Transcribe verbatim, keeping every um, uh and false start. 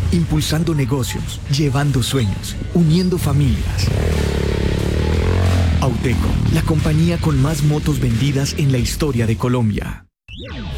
impulsando negocios, llevando sueños, uniendo familias. Auteco, la compañía con más motos vendidas en la historia de Colombia.